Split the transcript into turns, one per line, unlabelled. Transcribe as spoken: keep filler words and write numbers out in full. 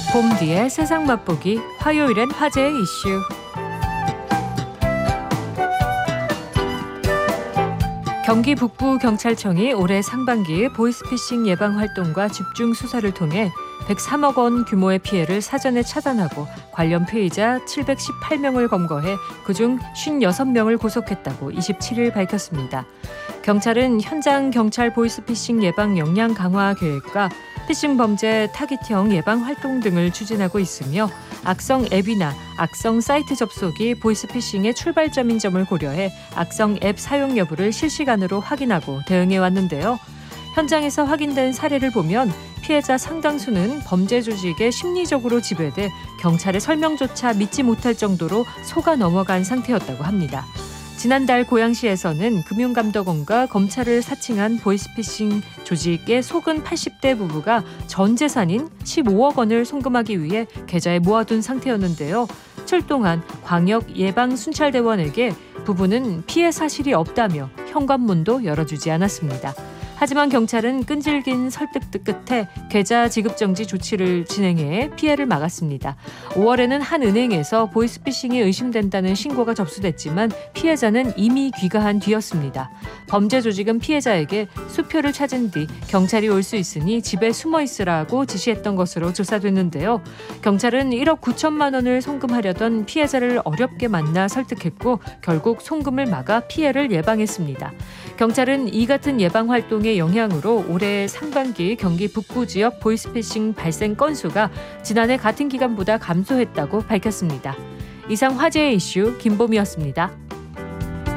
봄 뒤에 세상 맛보기, 화요일엔 화제의 이슈. 경기 북부경찰청이 올해 상반기 보이스피싱 예방 활동과 집중 수사를 통해 백삼억 원 규모의 피해를 사전에 차단하고 관련 피의자 칠백십팔 명을 검거해 그중 오십육 명을 구속했다고 이십칠일 밝혔습니다. 경찰은 현장 경찰 보이스피싱 예방 역량 강화 계획과 피싱 범죄 타깃형 예방 활동 등을 추진하고 있으며 악성 앱이나 악성 사이트 접속이 보이스피싱의 출발점인 점을 고려해 악성 앱 사용 여부를 실시간으로 확인하고 대응해 왔는데요. 현장에서 확인된 사례를 보면 피해자 상당수는 범죄 조직에 심리적으로 지배돼 경찰의 설명조차 믿지 못할 정도로 속아 넘어간 상태였다고 합니다. 지난달 고양시에서는 금융감독원과 검찰을 사칭한 보이스피싱 조직의 속은 팔십 대 부부가 전 재산인 십오억 원을 송금하기 위해 계좌에 모아둔 상태였는데요. 출동한 광역예방순찰대원에게 부부는 피해 사실이 없다며 현관문도 열어주지 않았습니다. 하지만 경찰은 끈질긴 설득 끝에 계좌 지급 정지 조치를 진행해 피해를 막았습니다. 오월에는 한 은행에서 보이스피싱이 의심된다는 신고가 접수됐지만 피해자는 이미 귀가한 뒤였습니다. 범죄 조직은 피해자에게 수표를 찾은 뒤 경찰이 올 수 있으니 집에 숨어 있으라고 지시했던 것으로 조사됐는데요. 경찰은 일억 구천만 원을 송금하려던 피해자를 어렵게 만나 설득했고 결국 송금을 막아 피해를 예방했습니다. 경찰은 이 같은 예방 활동에 영향으로 올해 상반기 경기 북부 지역 보이스피싱 발생 건수가 지난해 같은 기간보다 감소했다고 밝혔습니다. 이상 화제의 이슈 김봄이었습니다.